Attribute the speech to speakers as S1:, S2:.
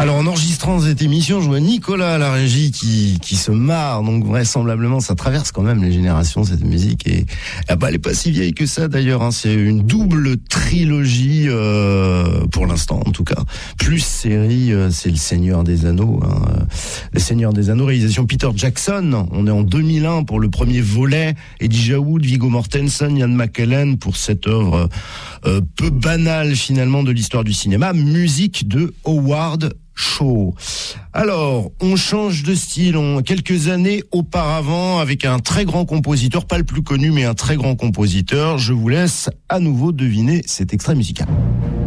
S1: Alors en enregistrant cette émission, je vois Nicolas à la régie qui se marre, donc vraisemblablement ça traverse quand même les générations cette musique et elle est pas si vieille que ça d'ailleurs, hein. C'est une double trilogie pour l'instant en tout cas, plus série, c'est Le Seigneur des Anneaux, hein. Le Seigneur des Anneaux, réalisation Peter Jackson. On est en 2001 pour le premier volet, Elijah Wood, Viggo Mortensen, Ian McKellen pour cette œuvre peu banale finalement de l'histoire du cinéma, musique de Howard Shaw. Alors, on change de style. Quelques années auparavant, avec un très grand compositeur, pas le plus connu, mais un très grand compositeur, je vous laisse à nouveau deviner cet extrait musical.